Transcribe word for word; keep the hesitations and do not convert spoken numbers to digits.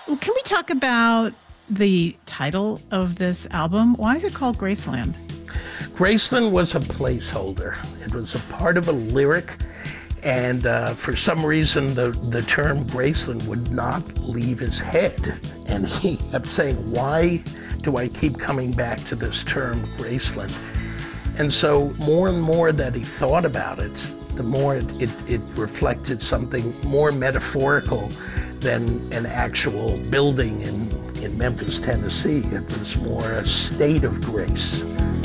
Well, can we talk about the title of this album? Why is it called Graceland? Graceland was a placeholder. It was a part of a lyric, and uh, for some reason the, the term Graceland would not leave his head. And he kept saying, why do I keep coming back to this term Graceland? And so more and more that he thought about it, the more it, it, it reflected something more metaphorical than an actual building in, in Memphis, Tennessee. It was more a state of grace.